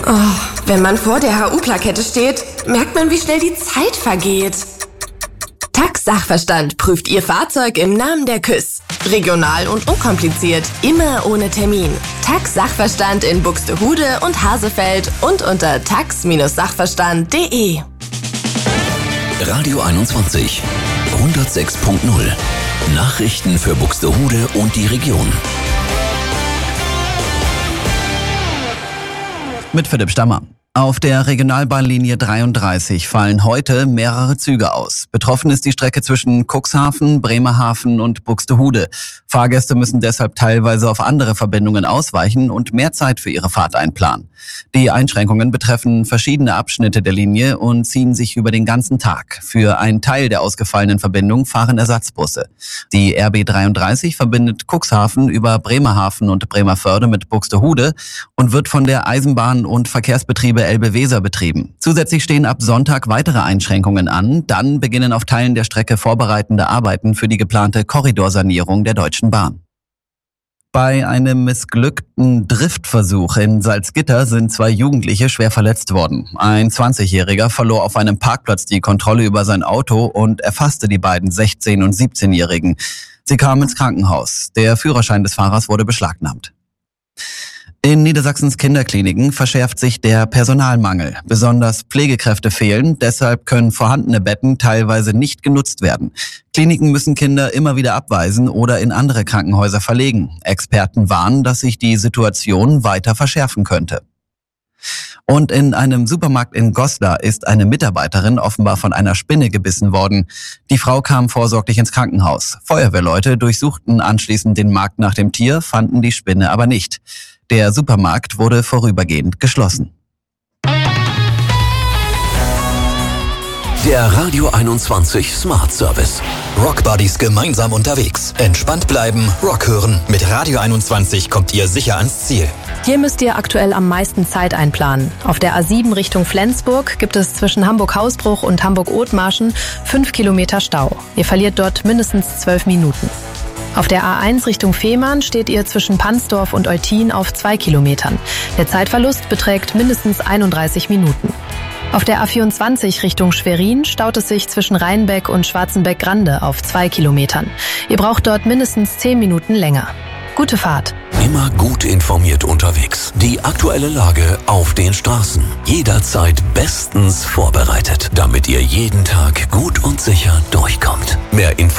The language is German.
Wenn man vor der HU-Plakette steht, merkt man, wie schnell die Zeit vergeht. TAX Sachverstand prüft Ihr Fahrzeug im Namen der KÜS. Regional und unkompliziert, immer ohne Termin. TAX Sachverstand in Buxtehude und Hasefeld und unter tax-sachverstand.de. Radio 21 106.0 Nachrichten für Buxtehude und die Region. Mit Philipp Stammer. Auf der Regionalbahnlinie 33 fallen heute mehrere Züge aus. Betroffen ist die Strecke zwischen Cuxhaven, Bremerhaven und Buxtehude. Fahrgäste müssen deshalb teilweise auf andere Verbindungen ausweichen und mehr Zeit für ihre Fahrt einplanen. Die Einschränkungen betreffen verschiedene Abschnitte der Linie und ziehen sich über den ganzen Tag. Für einen Teil der ausgefallenen Verbindung fahren Ersatzbusse. Die RB 33 verbindet Cuxhaven über Bremerhaven und Bremervörde mit Buxtehude und wird von der Eisenbahn- und Verkehrsbetriebe Elbe-Weser betrieben. Zusätzlich stehen ab Sonntag weitere Einschränkungen an. Dann beginnen auf Teilen der Strecke vorbereitende Arbeiten für die geplante Korridorsanierung der Deutschen Bahn. Bei einem missglückten Driftversuch in Salzgitter sind 2 Jugendliche schwer verletzt worden. Ein 20-Jähriger verlor auf einem Parkplatz die Kontrolle über sein Auto und erfasste die beiden 16- und 17-Jährigen. Sie kamen ins Krankenhaus. Der Führerschein des Fahrers wurde beschlagnahmt. In Niedersachsens Kinderkliniken verschärft sich der Personalmangel. Besonders Pflegekräfte fehlen, deshalb können vorhandene Betten teilweise nicht genutzt werden. Kliniken müssen Kinder immer wieder abweisen oder in andere Krankenhäuser verlegen. Experten warnen, dass sich die Situation weiter verschärfen könnte. Und in einem Supermarkt in Goslar ist eine Mitarbeiterin offenbar von einer Spinne gebissen worden. Die Frau kam vorsorglich ins Krankenhaus. Feuerwehrleute durchsuchten anschließend den Markt nach dem Tier, fanden die Spinne aber nicht. Der Supermarkt wurde vorübergehend geschlossen. Der Radio 21 Smart Service. Rock Buddies gemeinsam unterwegs. Entspannt bleiben, Rock hören. Mit Radio 21 kommt ihr sicher ans Ziel. Hier müsst ihr aktuell am meisten Zeit einplanen. Auf der A7 Richtung Flensburg gibt es zwischen Hamburg-Hausbruch und Hamburg-Othmarschen 5 Kilometer Stau. Ihr verliert dort mindestens 12 Minuten. Auf der A1 Richtung Fehmarn steht ihr zwischen Pansdorf und Eutin auf 2 Kilometern. Der Zeitverlust beträgt mindestens 31 Minuten. Auf der A24 Richtung Schwerin staut es sich zwischen Rheinbeck und Schwarzenbeck-Grande auf 2 Kilometern. Ihr braucht dort mindestens 10 Minuten länger. Gute Fahrt. Immer gut informiert unterwegs. Die aktuelle Lage auf den Straßen. Jederzeit bestens vorbereitet, damit ihr jeden Tag gut und sicher durchkommt. Mehr Info